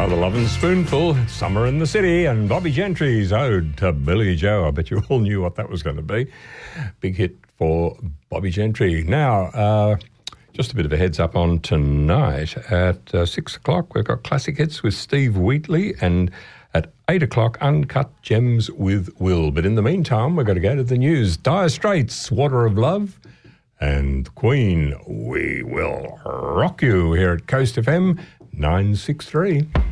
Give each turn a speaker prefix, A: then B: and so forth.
A: The Lovin' Spoonful, Summer in the City, and Bobby Gentry's Ode to Billy Joe. I bet you all knew what that was going to be. Big hit for Bobby Gentry. Now, just a bit of a heads up on tonight. At 6 o'clock, we've got Classic Hits with Steve Wheatley, and at 8 o'clock, Uncut Gems with Will. But in the meantime, we've got to go to the news. Dire Straits, Water of Love, and Queen, We Will Rock You, here at Coast FM 963.